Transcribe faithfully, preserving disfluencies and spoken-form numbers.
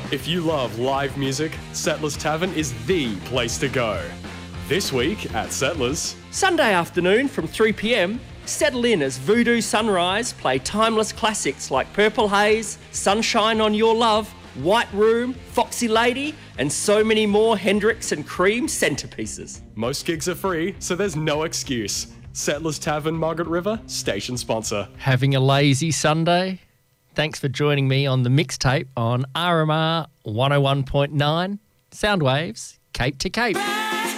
If you love live music, Settlers Tavern is the place to go. This week at Settlers. Sunday afternoon from three p m, settle in as Voodoo Sunrise play timeless classics like Purple Haze, Sunshine on Your Love, White Room, Foxy Lady, and so many more Hendrix and Cream centerpieces. Most gigs are free, so there's no excuse. Settlers Tavern, Margaret River, station sponsor. Having a lazy Sunday? Thanks for joining me on the mixtape on R M R one oh one point nine, Soundwaves, Cape to Cape.